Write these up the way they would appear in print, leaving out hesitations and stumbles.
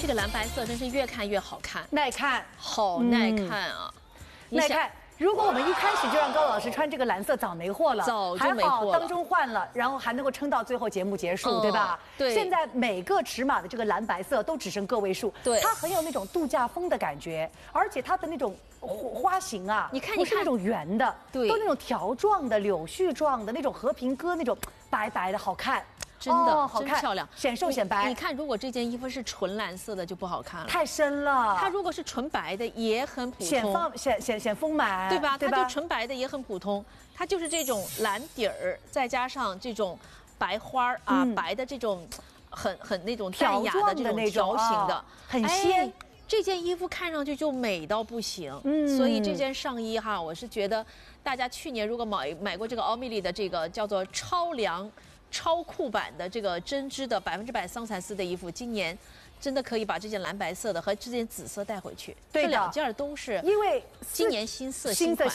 这个蓝白色真是越看越好看， 耐看， 好耐看啊！ 耐看。如果我们一开始就让高老师穿这个蓝色，早没货了， 早就没货了。 还好当中换了，然后还能够撑到最后节目结束，对吧？ 对。 现在每个尺码的这个蓝白色都只剩个位数， 对， 它很有那种度假风的感觉，而且它的那种花型啊， 你看， 不是那种圆的， 对， 都那种条状的、柳絮状的那种和平鸽那种白白的，好看。 真的， 好看， 真漂亮， 显瘦显白。 你看，如果这件衣服是纯蓝色的就不好看了， 太深了。 它如果是纯白的也很普通， 显丰满， 对吧？它就纯白的也很普通，它就是这种蓝底儿，再加上这种白花啊，白的这种很那种淡雅的这种条形的， 很鲜。 这件衣服看上去就美到不行，所以这件上衣哈，我是觉得大家去年如果买过这个奥米丽的这个叫做超凉、超酷版的这个针织的100%桑蚕丝的衣服，今年真的可以把这件蓝白色的和这件紫色带回去。 对的， 这2件都是因为今年新色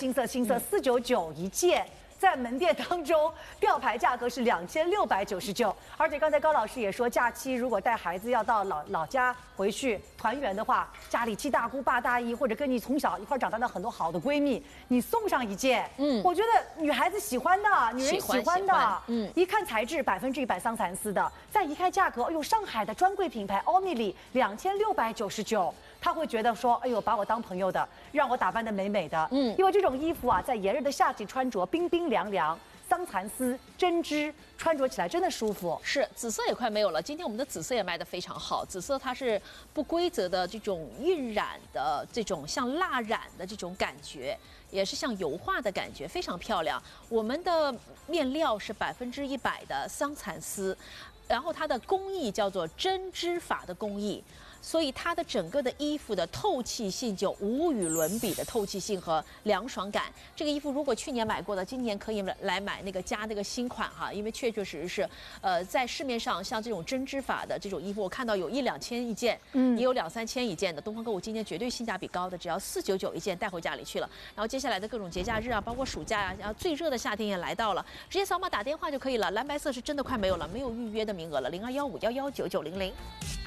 499一件。 在门店当中，吊牌价格是2699，而且刚才高老师也说，假期如果带孩子要到老家回去团圆的话，家里七大姑八大姨或者跟你从小一块长大的很多好的闺蜜，你送上一件，我觉得女孩子喜欢的，女人喜欢的，一看材质100%桑蚕丝的，再一看价格，哎呦，上海的专柜品牌奥米丽2699。 他会觉得说，哎呦，把我当朋友的，让我打扮得美美的，因为这种衣服啊，在炎热的夏季穿着，冰冰凉凉，桑蚕丝针织，穿着起来真的舒服。 是，紫色也快没有了，今天我们的紫色也卖得非常好，紫色它是不规则的这种晕染的这种像蜡染的这种感觉，也是像油画的感觉，非常漂亮。我们的面料是100%的桑蚕丝，然后它的工艺叫做针织法的工艺。 所以它的整个的衣服的透气性就无与伦比的透气性和凉爽感。这个衣服如果去年买过的，今年可以来买那个加那个新款哈，因为确确实实是，在市面上像这种针织法的这种衣服，我看到有1、2千一件，也有2、3千一件的。东方购物今天绝对性价比高的，只要499一件带回家里去了。然后接下来的各种节假日啊，包括暑假啊，然后最热的夏天也来到了，直接扫码打电话就可以了。蓝白色是真的快没有了，没有预约的名额了，0215119900。